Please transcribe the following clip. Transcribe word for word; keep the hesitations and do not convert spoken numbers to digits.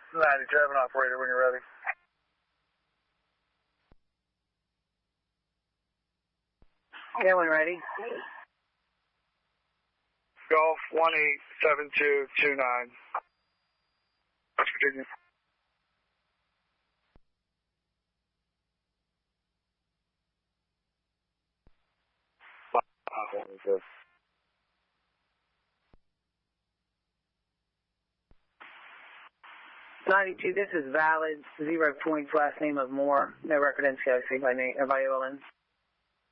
ninety-seven operator when you're ready. Yeah, when ready. Golf one eight seven two two nine. West Virginia. ninety-two, this is valid. Zero points, last name of Moore. No record N C O C by, name, by O L N.